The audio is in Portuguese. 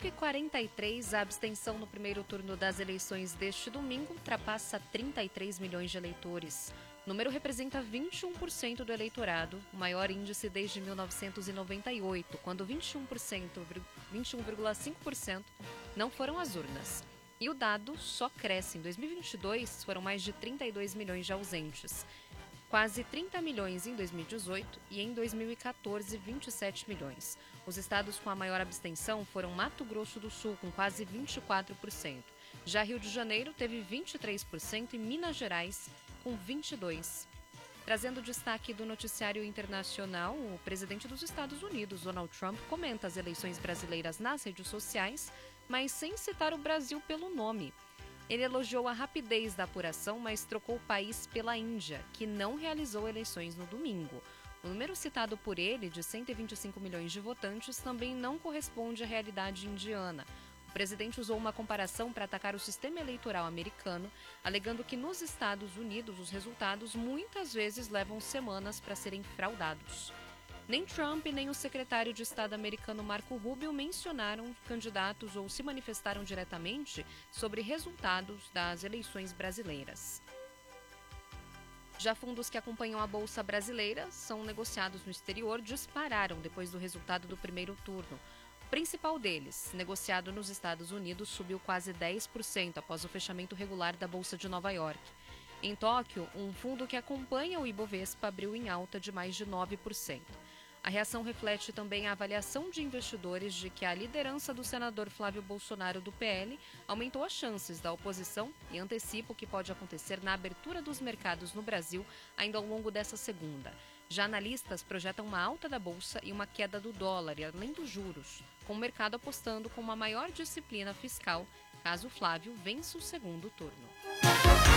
9h43, a abstenção no primeiro turno das eleições deste domingo ultrapassa 33 milhões de eleitores. O número representa 21% do eleitorado, o maior índice desde 1998, quando 21,5% não foram às urnas. E o dado só cresce. Em 2022, foram mais de 32 milhões de ausentes. Quase 30 milhões em 2018 e em 2014, 27 milhões. Os estados com a maior abstenção foram Mato Grosso do Sul, com quase 24%. Já Rio de Janeiro teve 23% e Minas Gerais, com 22%. Trazendo destaque do noticiário internacional, o presidente dos Estados Unidos, Donald Trump, comenta as eleições brasileiras nas redes sociais, mas sem citar o Brasil pelo nome. Ele elogiou a rapidez da apuração, mas trocou o país pela Índia, que não realizou eleições no domingo. O número citado por ele, de 125 milhões de votantes, também não corresponde à realidade indiana. O presidente usou uma comparação para atacar o sistema eleitoral americano, alegando que nos Estados Unidos os resultados muitas vezes levam semanas para serem fraudados. Nem Trump nem o secretário de Estado americano Marco Rubio mencionaram candidatos ou se manifestaram diretamente sobre resultados das eleições brasileiras. Já fundos que acompanham a Bolsa Brasileira são negociados no exterior dispararam depois do resultado do primeiro turno. O principal deles, negociado nos Estados Unidos, subiu quase 10% após o fechamento regular da Bolsa de Nova York. Em Tóquio, um fundo que acompanha o Ibovespa abriu em alta de mais de 9%. A reação reflete também a avaliação de investidores de que a liderança do senador Flávio Bolsonaro do PL aumentou as chances da oposição e antecipa o que pode acontecer na abertura dos mercados no Brasil ainda ao longo dessa segunda. Já analistas projetam uma alta da bolsa e uma queda do dólar e além dos juros, com o mercado apostando com uma maior disciplina fiscal caso Flávio vença o segundo turno.